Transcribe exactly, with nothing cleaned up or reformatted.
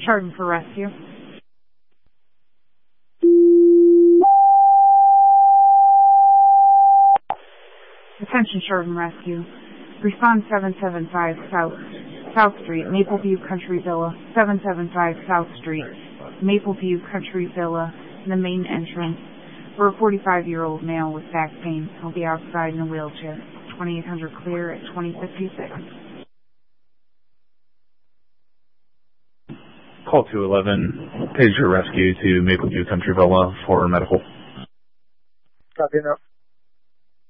Charging for rescue. Attention, Chardon Rescue. Respond seven seven five South South Street, Mapleview Country Villa. seven seven five South Street, Mapleview Country Villa, in the main entrance. For a forty-five-year-old male with back pain. He'll be outside in a wheelchair. twenty-eight hundred clear at twenty fifty-six. Call two eleven. Pager rescue to Mapleview Country Villa for medical. Copy now.